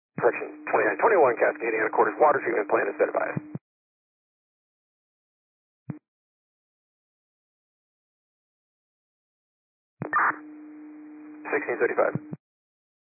Section 2921 Cascadiana Quarters Water Treatment Plant is set by us. 1635.